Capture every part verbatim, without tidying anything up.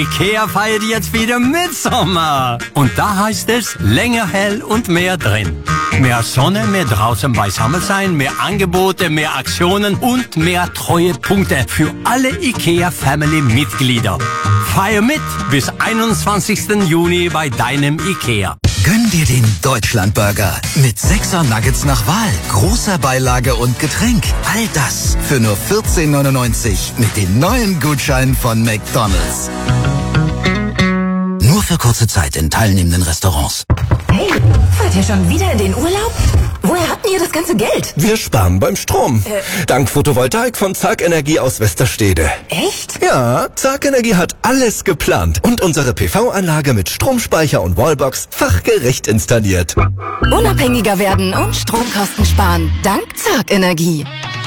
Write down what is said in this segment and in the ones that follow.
IKEA feiert jetzt wieder Mitsommer. Und da heißt es länger hell und mehr drin. Mehr Sonne, mehr draußen beisammen sein, mehr Angebote, mehr Aktionen und mehr Treuepunkte für alle IKEA-Family-Mitglieder. Feier mit bis einundzwanzigsten Juni bei deinem IKEA. Gönn dir den Deutschlandburger mit sechser Nuggets nach Wahl, großer Beilage und Getränk. All das für nur vierzehn neunundneunzig mit den neuen Gutscheinen von McDonald's. Nur für kurze Zeit in teilnehmenden Restaurants. Hey, fahrt ihr schon wieder in den Urlaub? Woher habt ihr das ganze Geld? Wir sparen beim Strom. Äh. Dank Photovoltaik von Zark Energie aus Westerstede. Echt? Ja, Zark Energie hat alles geplant und unsere P V-Anlage mit Stromspeicher und Wallbox fachgerecht installiert. Unabhängiger werden und Stromkosten sparen. Dank Zark Energie.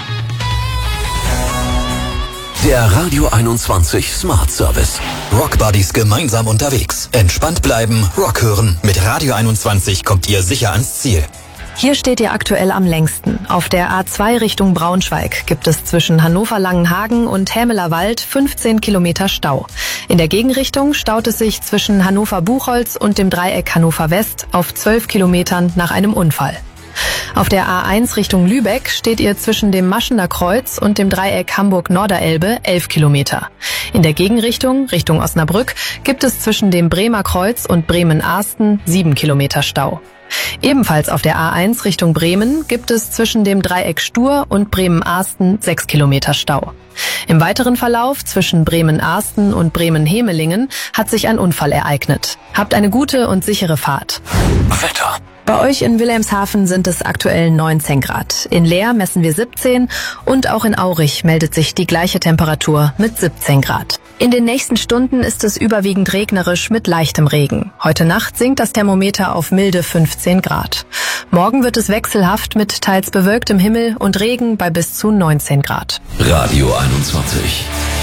Der Radio einundzwanzig Smart Service. Rock Buddies gemeinsam unterwegs. Entspannt bleiben, Rock hören. Mit Radio einundzwanzig kommt ihr sicher ans Ziel. Hier steht ihr aktuell am längsten. Auf der A zwei Richtung Braunschweig gibt es zwischen Hannover-Langenhagen und Hämelerwald fünfzehn Kilometer Stau. In der Gegenrichtung staut es sich zwischen Hannover-Buchholz und dem Dreieck Hannover West auf zwölf Kilometern nach einem Unfall. Auf der A eins Richtung Lübeck steht ihr zwischen dem Maschener Kreuz und dem Dreieck Hamburg-Norderelbe elf Kilometer. In der Gegenrichtung, Richtung Osnabrück, gibt es zwischen dem Bremer Kreuz und Bremen-Arsten sieben Kilometer Stau. Ebenfalls auf der A eins Richtung Bremen gibt es zwischen dem Dreieck Stur und Bremen-Arsten sechs Kilometer Stau. Im weiteren Verlauf zwischen Bremen-Arsten und Bremen-Hemelingen hat sich ein Unfall ereignet. Habt eine gute und sichere Fahrt. Wetter. Bei euch in Wilhelmshaven sind es aktuell neunzehn Grad. In Leer messen wir siebzehn und auch in Aurich meldet sich die gleiche Temperatur mit siebzehn Grad. In den nächsten Stunden ist es überwiegend regnerisch mit leichtem Regen. Heute Nacht sinkt das Thermometer auf milde fünfzehn Grad. Morgen wird es wechselhaft mit teils bewölktem Himmel und Regen bei bis zu neunzehn Grad. Radio einundzwanzig.